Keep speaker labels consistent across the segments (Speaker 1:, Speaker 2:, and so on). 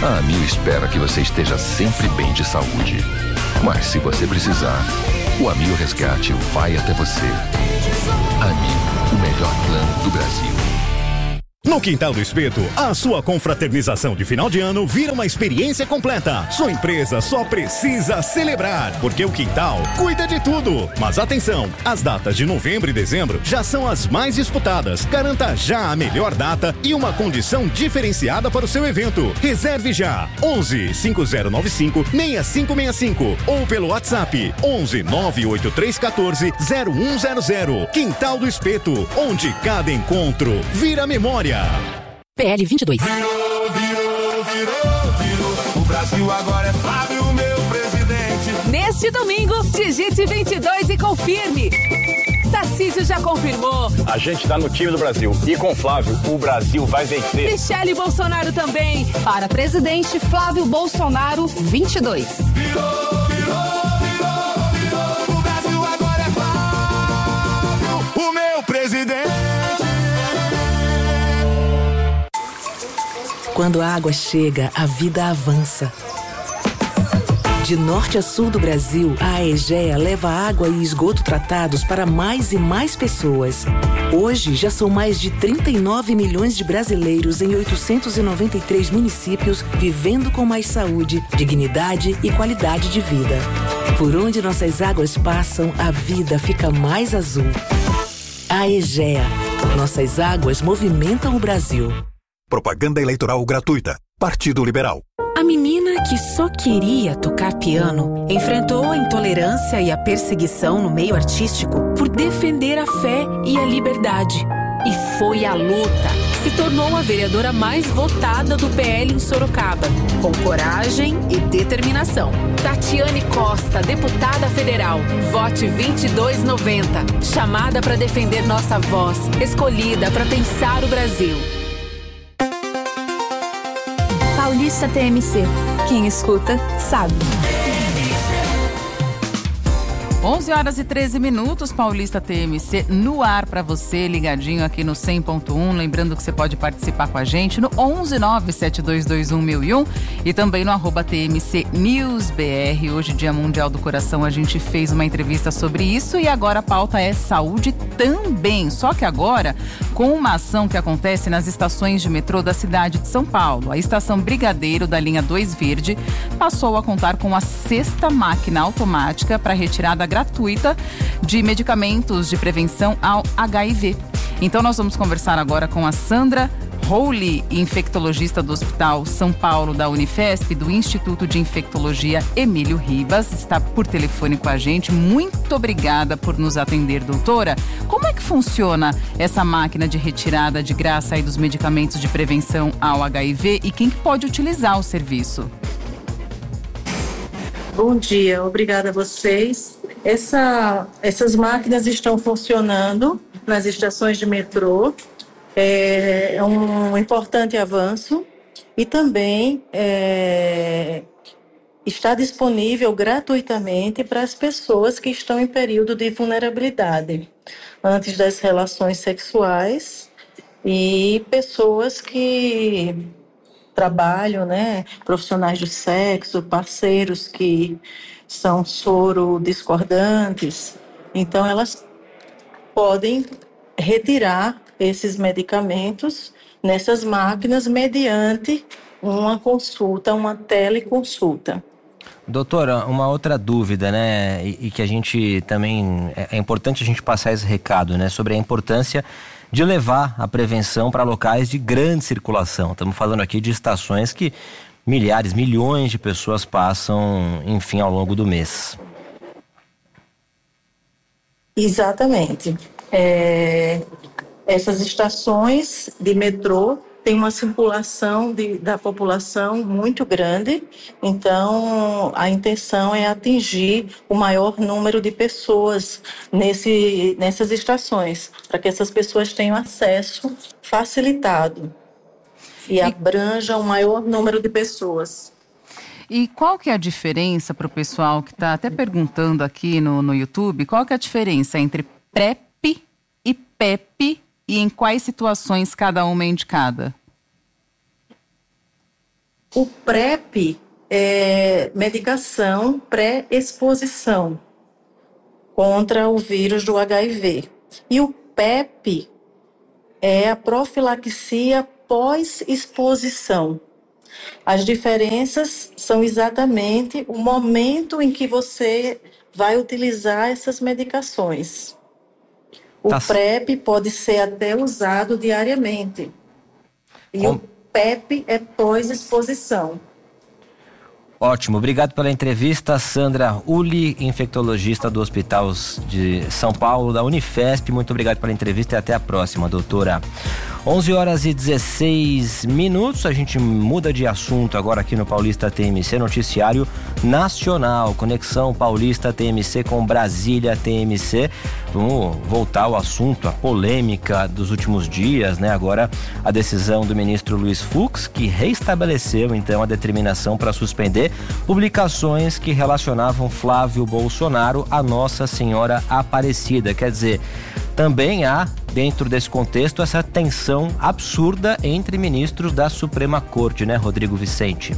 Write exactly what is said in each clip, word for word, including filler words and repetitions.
Speaker 1: A Amil espera que você esteja sempre bem de saúde. Mas se você precisar, o Amil Resgate vai até você. Amil, o melhor plano do Brasil.
Speaker 2: No Quintal do Espeto, a sua confraternização de final de ano vira uma experiência completa. Sua empresa só precisa celebrar, porque o Quintal cuida de tudo. Mas atenção, as datas de novembro e dezembro já são as mais disputadas. Garanta já a melhor data e uma condição diferenciada para o seu evento. Reserve já, onze, cinco zero nove cinco, seis cinco seis cinco ou pelo WhatsApp onze, nove oito três um quatro, zero um zero zero. Quintal do Espeto, onde cada encontro vira memória.
Speaker 3: P L vinte e dois.
Speaker 4: Virou, virou, virou, virou. O Brasil agora é Flávio, meu presidente.
Speaker 3: Neste domingo, digite vinte e dois e confirme. Tarcísio já confirmou.
Speaker 5: A gente tá no time do Brasil. E com Flávio, o Brasil vai vencer.
Speaker 3: Michele Bolsonaro também.
Speaker 6: Para presidente, Flávio Bolsonaro, vinte e dois.
Speaker 4: Virou, virou, virou, virou. O Brasil agora é Flávio, o meu presidente.
Speaker 7: Quando a água chega, a vida avança. De norte a sul do Brasil, a Aegea leva água e esgoto tratados para mais e mais pessoas. Hoje, já são mais de trinta e nove milhões de brasileiros em oitocentos e noventa e três municípios vivendo com mais saúde, dignidade e qualidade de vida. Por onde nossas águas passam, a vida fica mais azul. Aegea. Nossas águas movimentam o Brasil.
Speaker 8: Propaganda eleitoral gratuita. Partido Liberal.
Speaker 9: A menina que só queria tocar piano enfrentou a intolerância e a perseguição no meio artístico por defender a fé e a liberdade. E foi à luta. Se tornou a vereadora mais votada do P L em Sorocaba, com coragem e determinação. Tatiane Costa, deputada federal. Vote vinte e dois noventa. Chamada para defender nossa voz. Escolhida para pensar o Brasil.
Speaker 6: Paulista T M C. Quem escuta, sabe.
Speaker 10: onze horas e treze minutos, Paulista T M C no ar para você, ligadinho aqui no cem ponto um. Lembrando que você pode participar com a gente no onze nove sete dois dois um mil e um e também no arroba T M C News B R. Hoje, Dia Mundial do Coração, a gente fez uma entrevista sobre isso e agora a pauta é saúde também. Só que agora, com uma ação que acontece nas estações de metrô da cidade de São Paulo. A estação Brigadeiro, da linha dois Verde, passou a contar com a sexta máquina automática para retirada gratuita de medicamentos de prevenção ao H I V. Então nós vamos conversar agora com a Sandra Holy, infectologista do Hospital São Paulo da Unifesp, do Instituto de Infectologia Emílio Ribas, está por telefone com a gente. Muito obrigada por nos atender, doutora. Como é que funciona essa máquina de retirada de graça aí dos medicamentos de prevenção ao H I V e quem que pode utilizar o serviço?
Speaker 11: Bom dia, obrigada a vocês. Essa, essas máquinas estão funcionando nas estações de metrô. É um importante avanço e também é, está disponível gratuitamente para as pessoas que estão em período de vulnerabilidade, antes das relações sexuais, e pessoas que trabalham, né, profissionais do sexo, parceiros que são soro discordantes. Então, elas podem retirar esses medicamentos nessas máquinas mediante uma consulta, uma teleconsulta.
Speaker 12: Doutora, uma outra dúvida, né, e, e que a gente também, é, é importante a gente passar esse recado, né, sobre a importância de levar a prevenção para locais de grande circulação. Estamos falando aqui de estações que milhares, milhões de pessoas passam, enfim, ao longo do mês.
Speaker 11: Exatamente. É, essas estações de metrô têm uma circulação de, da população muito grande, então a intenção é atingir o maior número de pessoas nesse, nessas estações, para que essas pessoas tenham acesso facilitado e abranja o maior número de pessoas.
Speaker 10: E qual que é a diferença para o pessoal que está até perguntando aqui no, no YouTube, qual que é a diferença entre PrEP e PEP e em quais situações cada uma é indicada?
Speaker 11: O PrEP é medicação pré-exposição contra o vírus do H I V. E o PrEP é a profilaxia pós-exposição. As diferenças são exatamente o momento em que você vai utilizar essas medicações. O tá. PrEP pode ser até usado diariamente. E Com... o PrEP é pós-exposição.
Speaker 12: Ótimo, obrigado pela entrevista, Sandra Uli, infectologista do Hospital de São Paulo, da Unifesp. Muito obrigado pela entrevista e até a próxima, doutora. onze horas e dezesseis minutos, a gente muda de assunto agora aqui no Paulista T M C, noticiário nacional, conexão Paulista T M C com Brasília T M C. Vamos voltar ao assunto, a polêmica dos últimos dias, né? Agora a decisão do ministro Luiz Fux, que reestabeleceu então a determinação para suspender publicações que relacionavam Flávio Bolsonaro a Nossa Senhora Aparecida. Quer dizer, também há, dentro desse contexto, essa tensão absurda entre ministros da Suprema Corte, né, Rodrigo Vicente?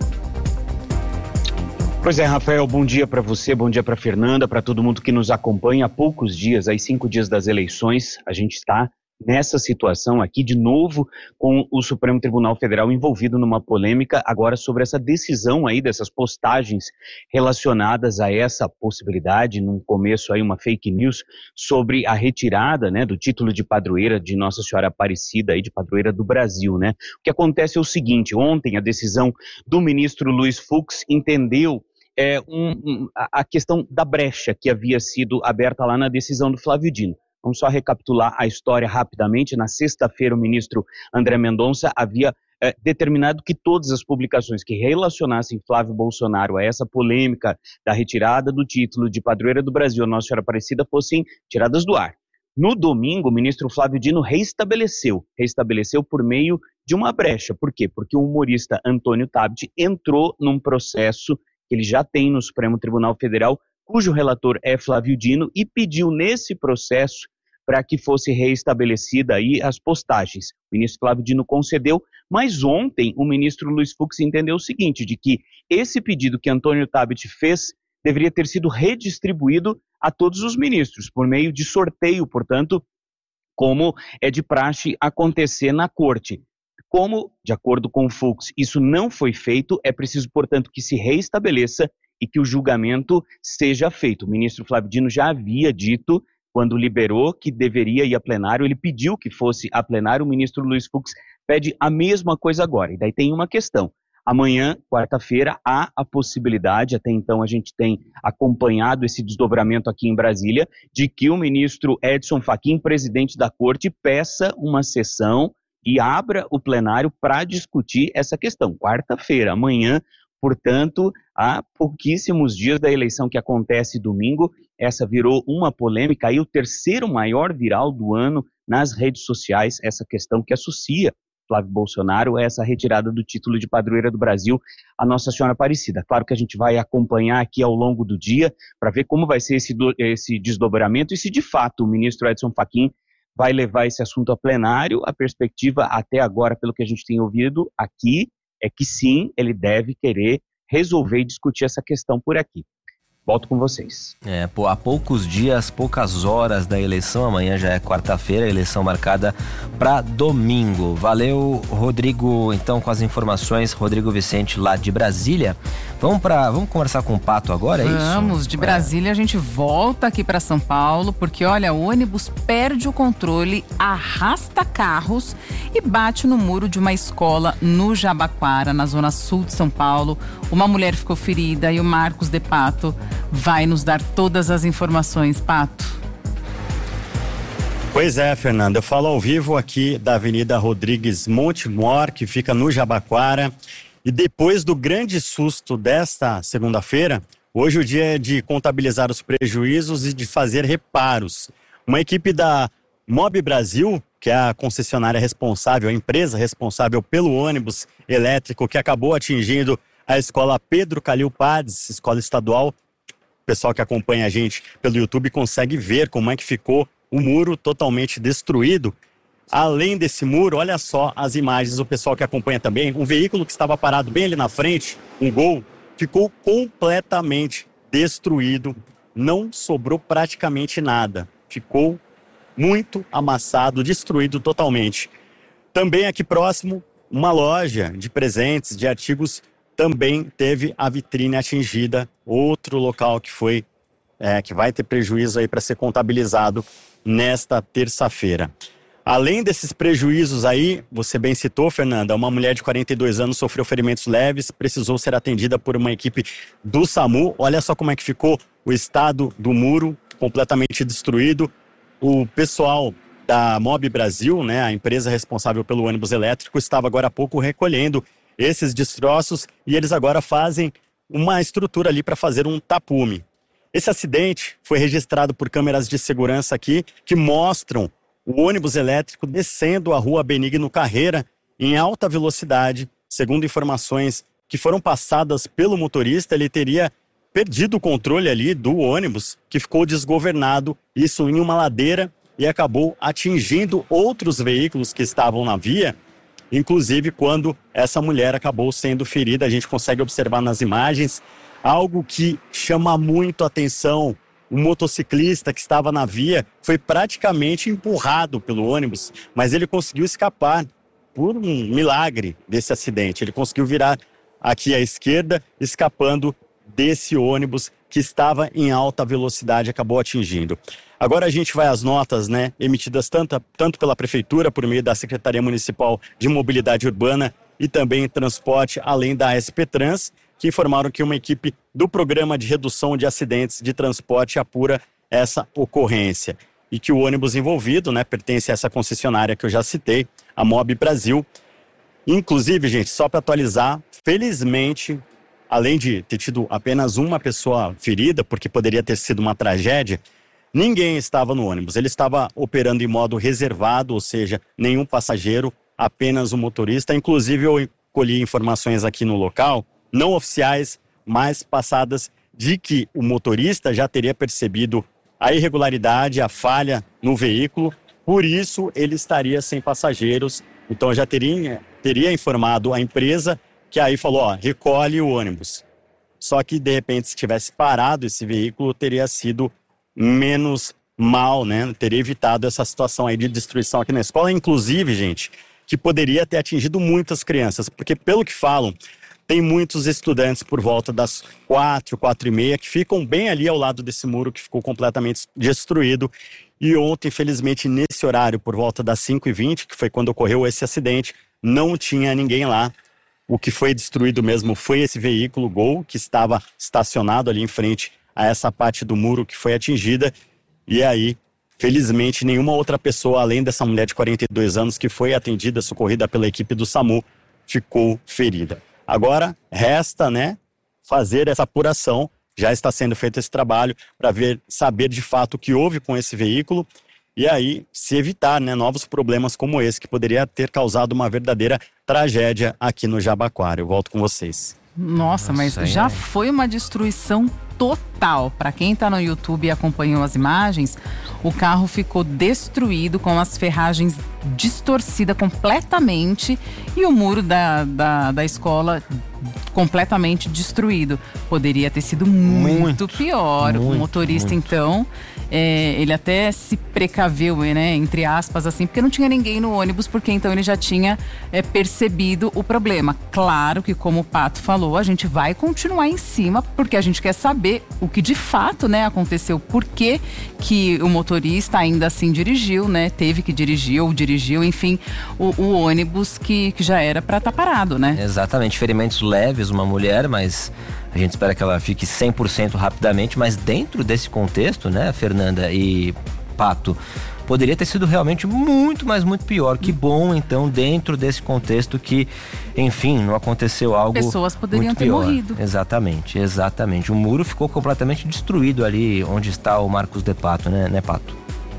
Speaker 13: Pois é, Rafael, bom dia para você, bom dia para Fernanda, para todo mundo que nos acompanha. Há poucos dias, aí cinco dias das eleições, a gente está nessa situação aqui, de novo, com o Supremo Tribunal Federal envolvido numa polêmica agora sobre essa decisão aí dessas postagens relacionadas a essa possibilidade, num começo aí uma fake news sobre a retirada, né, do título de padroeira de Nossa Senhora Aparecida aí, de padroeira do Brasil, né? O que acontece é o seguinte: ontem a decisão do ministro Luiz Fux entendeu é, um, um, a questão da brecha que havia sido aberta lá na decisão do Flávio Dino. Vamos só recapitular a história rapidamente. Na sexta-feira, o ministro André Mendonça havia eh, determinado que todas as publicações que relacionassem Flávio Bolsonaro a essa polêmica da retirada do título de padroeira do Brasil, Nossa Senhora Aparecida, fossem tiradas do ar. No domingo, o ministro Flávio Dino reestabeleceu, reestabeleceu por meio de uma brecha. Por quê? Porque o humorista Antônio Tabet entrou num processo que ele já tem no Supremo Tribunal Federal, cujo relator é Flávio Dino, e pediu nesse processo para que fosse reestabelecida aí as postagens. O ministro Flávio Dino concedeu, mas ontem o ministro Luiz Fux entendeu o seguinte, de que esse pedido que Antônio Tabet fez deveria ter sido redistribuído a todos os ministros, por meio de sorteio, portanto, como é de praxe acontecer na corte. Como, de acordo com o Fux, isso não foi feito, é preciso, portanto, que se reestabeleça e que o julgamento seja feito. O ministro Flávio Dino já havia dito, quando liberou, que deveria ir a plenário, ele pediu que fosse a plenário, o ministro Luiz Fux pede a mesma coisa agora. E daí tem uma questão. Amanhã, quarta-feira, há a possibilidade, até então a gente tem acompanhado esse desdobramento aqui em Brasília, de que o ministro Edson Fachin, presidente da corte, peça uma sessão e abra o plenário para discutir essa questão. Quarta-feira, amanhã, portanto, há pouquíssimos dias da eleição que acontece domingo, essa virou uma polêmica, aí o terceiro maior viral do ano nas redes sociais, essa questão que associa Flávio Bolsonaro a essa retirada do título de padroeira do Brasil, a Nossa Senhora Aparecida. Claro que a gente vai acompanhar aqui ao longo do dia para ver como vai ser esse, do, esse desdobramento e se de fato o ministro Edson Fachin vai levar esse assunto a plenário. A perspectiva até agora, pelo que a gente tem ouvido aqui, é que sim, ele deve querer resolver e discutir essa questão por aqui. Volto com vocês.
Speaker 12: É, pô, há poucos dias, poucas horas da eleição, amanhã já é quarta-feira, eleição marcada para domingo. Valeu, Rodrigo, então, com as informações, Rodrigo Vicente, lá de Brasília. Vamos para, vamos conversar com o Pato agora, é isso?
Speaker 10: Vamos, de Brasília a gente volta aqui para São Paulo, porque olha, o ônibus perde o controle, arrasta carros e bate no muro de uma escola no Jabaquara, na zona sul de São Paulo. Uma mulher ficou ferida e o Marcos de Pato vai nos dar todas as informações. Pato.
Speaker 14: Pois é, Fernanda, eu falo ao vivo aqui da Avenida Rodrigues Montemor, que fica no Jabaquara, e depois do grande susto desta segunda-feira, hoje o dia é de contabilizar os prejuízos e de fazer reparos. Uma equipe da Mob Brasil, que é a concessionária responsável, a empresa responsável pelo ônibus elétrico que acabou atingindo a escola Pedro Calil Pades, escola estadual. O pessoal que acompanha a gente pelo YouTube consegue ver como é que ficou o muro totalmente destruído. Além desse muro, olha só as imagens, o pessoal que acompanha também, um veículo que estava parado bem ali na frente, um Gol, ficou completamente destruído, não sobrou praticamente nada, ficou muito amassado, destruído totalmente. Também aqui próximo, uma loja de presentes, de artigos, também teve a vitrine atingida, outro local que foi, é, que vai ter prejuízo aí para ser contabilizado nesta terça-feira. Além desses prejuízos aí, você bem citou, Fernanda, uma mulher de quarenta e dois anos sofreu ferimentos leves, precisou ser atendida por uma equipe do SAMU. Olha só como é que ficou o estado do muro, completamente destruído. O pessoal da Mob Brasil, né, a empresa responsável pelo ônibus elétrico, estava agora há pouco recolhendo esses destroços e eles agora fazem uma estrutura ali para fazer um tapume. Esse acidente foi registrado por câmeras de segurança aqui que mostram o ônibus elétrico descendo a rua Benigno Carreira em alta velocidade. Segundo informações que foram passadas pelo motorista, ele teria perdido o controle ali do ônibus, que ficou desgovernado, isso em uma ladeira, e acabou atingindo outros veículos que estavam na via, inclusive quando essa mulher acabou sendo ferida. A gente consegue observar nas imagens algo que chama muito a atenção. O motociclista que estava na via foi praticamente empurrado pelo ônibus, mas ele conseguiu escapar por um milagre desse acidente. Ele conseguiu virar aqui à esquerda, escapando desse ônibus que estava em alta velocidade, acabou atingindo. Agora a gente vai às notas, né, emitidas tanto, tanto pela Prefeitura, por meio da Secretaria Municipal de Mobilidade Urbana e também Transporte, além da S P Trans, que informaram que uma equipe do Programa de Redução de Acidentes de Transporte apura essa ocorrência. E que o ônibus envolvido, né, pertence a essa concessionária que eu já citei, a Mob Brasil. Inclusive, gente, só para atualizar, felizmente, além de ter tido apenas uma pessoa ferida, porque poderia ter sido uma tragédia, ninguém estava no ônibus. Ele estava operando em modo reservado, ou seja, nenhum passageiro, apenas o motorista. Inclusive, eu colhi informações aqui no local, não oficiais, mas passadas, de que o motorista já teria percebido a irregularidade, a falha no veículo, por isso ele estaria sem passageiros. Então já teria, teria informado a empresa, que aí falou, ó, recolhe o ônibus. Só que de repente, se tivesse parado esse veículo, teria sido menos mal, né? Teria evitado essa situação aí de destruição aqui na escola, inclusive, gente, que poderia ter atingido muitas crianças, porque pelo que falam, tem muitos estudantes por volta das quatro, quatro e meia, que ficam bem ali ao lado desse muro que ficou completamente destruído. E ontem, infelizmente, nesse horário, por volta das cinco e vinte, que foi quando ocorreu esse acidente, não tinha ninguém lá. O que foi destruído mesmo foi esse veículo Gol, que estava estacionado ali em frente a essa parte do muro que foi atingida. E aí, felizmente, nenhuma outra pessoa, além dessa mulher de quarenta e dois anos, que foi atendida, socorrida pela equipe do SAMU, ficou ferida. Agora, resta, né, fazer essa apuração. Já está sendo feito esse trabalho para ver, saber de fato o que houve com esse veículo e aí se evitar, né, novos problemas como esse, que poderia ter causado uma verdadeira tragédia aqui no Jabaquara. Eu volto com vocês.
Speaker 10: Nossa, mas
Speaker 12: Nossa,
Speaker 10: já
Speaker 12: é.
Speaker 10: foi uma destruição total. Para quem está no YouTube e acompanhou as imagens, o carro ficou destruído, com as ferragens distorcidas completamente e o muro da, da, da escola completamente destruído. Poderia ter sido muito, muito pior. Muito, o motorista, muito. então, é, ele até se precaveu, né, entre aspas, assim, porque não tinha ninguém no ônibus, porque então ele já tinha é, percebido o problema. Claro que, como o Pato falou, a gente vai continuar em cima, porque a gente quer saber o que de fato, né, aconteceu, por que que o motorista ainda assim dirigiu, né, teve que dirigir ou dirigiu, enfim, o, o ônibus que, que já era para estar tá parado, né?
Speaker 12: Exatamente, ferimentos leves, uma mulher, mas a gente espera que ela fique cem por cento rapidamente, mas dentro desse contexto, né, Fernanda e Pato, poderia ter sido realmente muito, mas muito pior. Que bom, então, dentro desse contexto que, enfim, não aconteceu algo
Speaker 10: pessoas poderiam
Speaker 12: muito
Speaker 10: ter
Speaker 12: pior.
Speaker 10: morrido.
Speaker 12: Exatamente, exatamente. O muro ficou completamente destruído ali onde está o Marcos de Pato, né, né Pato?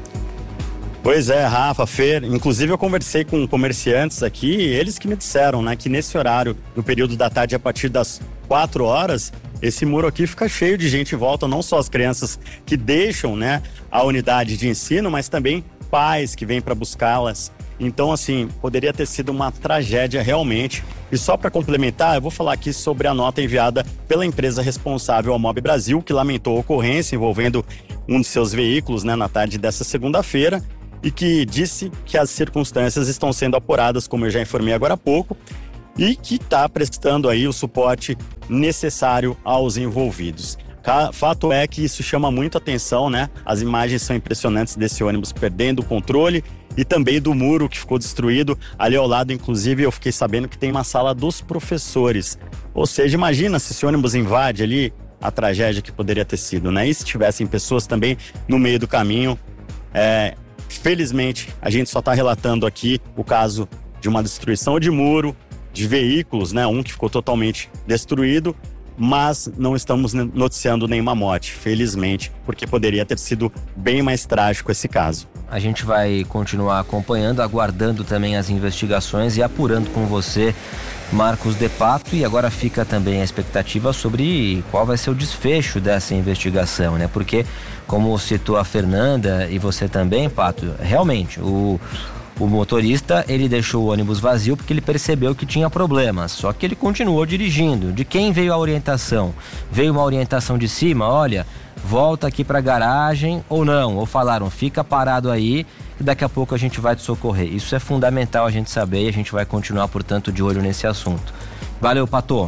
Speaker 14: Pois é, Rafa, Fer, inclusive eu conversei com comerciantes aqui, eles que me disseram, né, que nesse horário, no período da tarde, a partir das quatro horas, esse muro aqui fica cheio de gente em volta, não só as crianças que deixam, né, a unidade de ensino, mas também pais que vêm para buscá-las. Então, assim, poderia ter sido uma tragédia realmente. E só para complementar, eu vou falar aqui sobre a nota enviada pela empresa responsável, a Mob Brasil, que lamentou a ocorrência envolvendo um de seus veículos, né, na tarde dessa segunda-feira, e que disse que as circunstâncias estão sendo apuradas, como eu já informei agora há pouco, e que está prestando aí o suporte necessário aos envolvidos. Fato é que isso chama muito atenção, né? As imagens são impressionantes desse ônibus perdendo o controle e também do muro que ficou destruído. Ali ao lado, inclusive, eu fiquei sabendo que tem uma sala dos professores. Ou seja, imagina se esse ônibus invade ali, a tragédia que poderia ter sido, né? E se tivessem pessoas também no meio do caminho. É, felizmente, a gente só está relatando aqui o caso de uma destruição de muro, de veículos, né? Um que ficou totalmente destruído, mas não estamos noticiando nenhuma morte, felizmente, porque poderia ter sido bem mais trágico esse caso.
Speaker 12: A gente vai continuar acompanhando, aguardando também as investigações e apurando com você, Marcos de Pato, e agora fica também a expectativa sobre qual vai ser o desfecho dessa investigação, né? Porque, como citou a Fernanda e você também, Pato, realmente, o... O motorista, ele deixou o ônibus vazio porque ele percebeu que tinha problemas, só que ele continuou dirigindo. De quem veio a orientação? Veio uma orientação de cima, olha, volta aqui para a garagem ou não? Ou falaram, fica parado aí e daqui a pouco a gente vai te socorrer. Isso é fundamental a gente saber e a gente vai continuar, portanto, de olho nesse assunto. Valeu, Patô.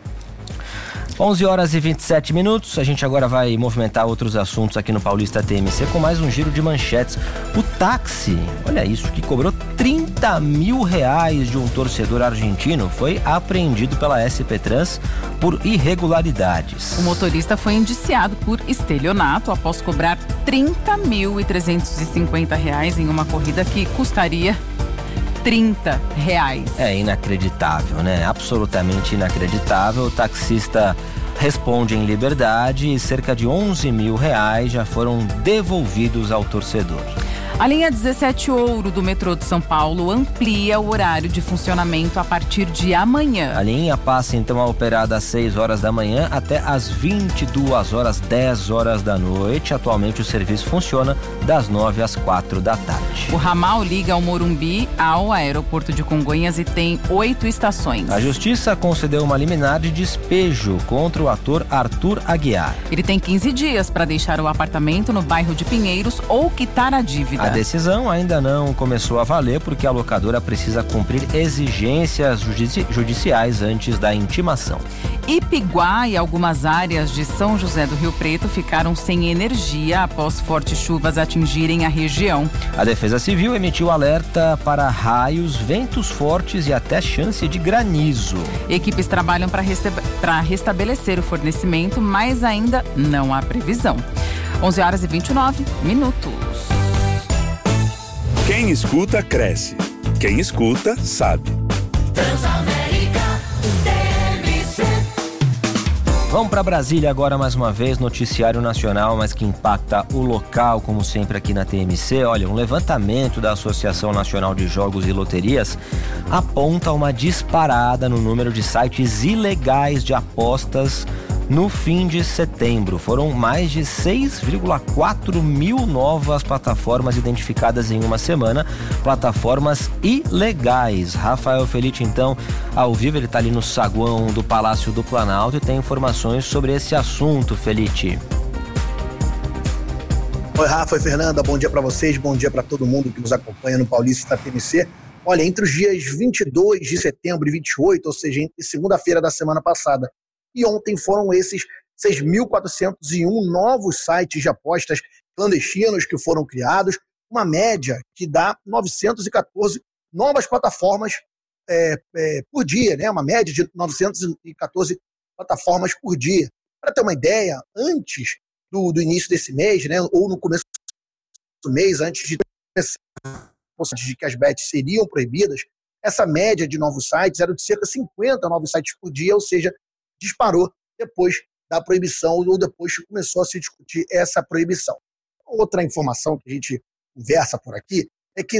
Speaker 12: onze horas e vinte e sete minutos, a gente agora vai movimentar outros assuntos aqui no Paulista T M C com mais um giro de manchetes. O táxi, olha isso, que cobrou trinta mil reais de um torcedor argentino, foi apreendido pela S P Trans por irregularidades.
Speaker 10: O motorista foi indiciado por estelionato após cobrar trinta mil e trezentos e cinquenta reais em uma corrida que custaria trinta reais.
Speaker 12: É inacreditável, né? Absolutamente inacreditável. O taxista responde em liberdade e cerca de onze mil reais já foram devolvidos ao torcedor.
Speaker 10: A linha dezessete Ouro do metrô de São Paulo amplia o horário de funcionamento a partir de amanhã.
Speaker 12: A linha passa então a operar das seis horas da manhã até às vinte e duas horas, dez horas da noite. Atualmente o serviço funciona das nove às quatro da tarde.
Speaker 10: O ramal liga ao Morumbi ao aeroporto de Congonhas e tem oito estações.
Speaker 12: A justiça concedeu uma liminar de despejo contra o ator Arthur Aguiar.
Speaker 10: Ele tem quinze dias para deixar o apartamento no bairro de Pinheiros ou quitar a dívida.
Speaker 12: A decisão ainda não começou a valer porque a locadora precisa cumprir exigências judici- judiciais antes da intimação.
Speaker 10: Ipiguá e algumas áreas de São José do Rio Preto ficaram sem energia após fortes chuvas atingirem a região.
Speaker 12: A Defesa Civil emitiu alerta para raios, ventos fortes e até chance de granizo.
Speaker 10: Equipes trabalham para resta- para restabelecer o fornecimento, mas ainda não há previsão. onze horas e vinte e nove minutos.
Speaker 15: Quem escuta, cresce. Quem escuta, sabe.
Speaker 4: Transamérica T M C.
Speaker 12: Vamos para Brasília agora mais uma vez, noticiário nacional, mas que impacta o local, como sempre aqui na T M C. Olha, um levantamento da Associação Nacional de Jogos e Loterias aponta uma disparada no número de sites ilegais de apostas no fim de setembro. Foram mais de seis vírgula quatro mil novas plataformas identificadas em uma semana, plataformas ilegais. Rafael Felite, então, ao vivo, ele está ali no saguão do Palácio do Planalto e tem informações sobre esse assunto, Felite.
Speaker 16: Oi, Rafa e Fernanda, bom dia para vocês, bom dia para todo mundo que nos acompanha no Paulista T M C. Olha, entre os dias vinte e dois de setembro e vinte e oito, ou seja, entre segunda-feira da semana passada e ontem, foram esses seis mil quatrocentos e um novos sites de apostas clandestinos que foram criados, uma média que dá novecentos e quatorze novas plataformas é, é, por dia, né? Uma média de novecentos e quatorze plataformas por dia. Para ter uma ideia, antes do, do início desse mês, né, ou no começo do mês, antes de, de que as bets seriam proibidas, essa média de novos sites era de cerca de cinquenta novos sites por dia, ou seja, disparou depois da proibição ou depois que começou a se discutir essa proibição. Outra informação que a gente conversa por aqui é que